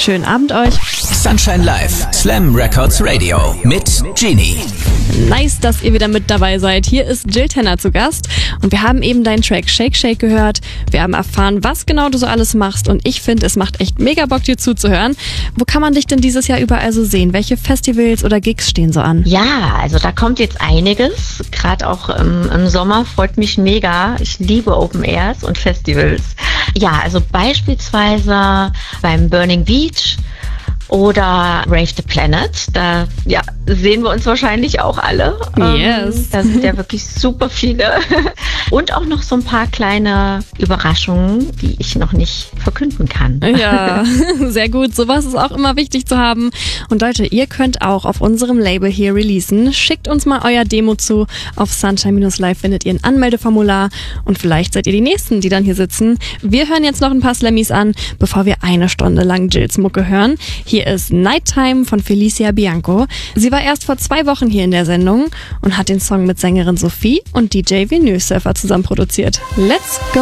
Schönen Abend euch. Sunshine Live, Slam Records Radio mit Genie. Nice, dass ihr wieder mit dabei seid. Hier ist Jill Tenner zu Gast und wir haben eben deinen Track Shake Shake gehört. Wir haben erfahren, was genau du so alles machst und ich finde, es macht echt mega Bock, dir zuzuhören. Wo kann man dich denn dieses Jahr überall so sehen? Welche Festivals oder Gigs stehen so an? Ja, also da kommt jetzt einiges, gerade auch im Sommer, freut mich mega. Ich liebe Open Airs und Festivals. Ja, also beispielsweise beim Burning Beach oder Rave the Planet. Da sehen wir uns wahrscheinlich auch alle. Yes. Da sind ja wirklich super viele. Und auch noch so ein paar kleine Überraschungen, die ich noch nicht verkünden kann. Ja, sehr gut. Sowas ist auch immer wichtig zu haben. Und Leute, ihr könnt auch auf unserem Label hier releasen. Schickt uns mal euer Demo zu. Auf Sunshine-Live findet ihr ein Anmeldeformular. Und vielleicht seid ihr die Nächsten, die dann hier sitzen. Wir hören jetzt noch ein paar Slammies an, bevor wir 1 Stunde lang Jills Mucke hören. Hier ist Nighttime von Felicia Bianco. Sie war erst vor 2 Wochen hier in der Sendung und hat den Song mit Sängerin Sophie und DJ Vinyl Surfer zusammen produziert. Let's go!